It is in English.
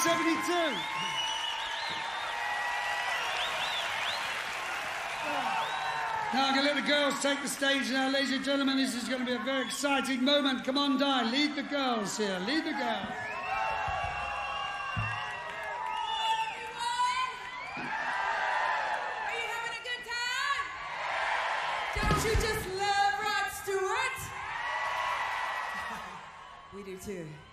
1972. Now I'm going to let the girls take the stage now. Ladies and gentlemen, this is going to be a very exciting moment. Come on, Di, lead the girls here. Lead the girls. Don't you just love Rod Stewart? We do too.